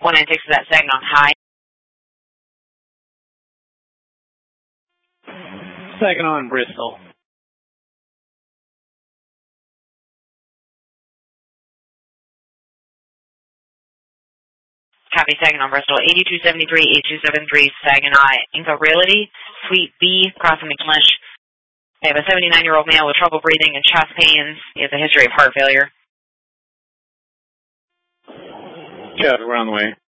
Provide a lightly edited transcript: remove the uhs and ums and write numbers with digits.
196 is at Saginaw High. Saginaw and Bristol. Copy, Saginaw, Bristol, 8273, 8273, Saginaw, Inco Realty, Suite B, crossing McClinch. They have a 79-year-old male with trouble breathing and chest pains. He has a history of heart failure. Copy, we're on the way.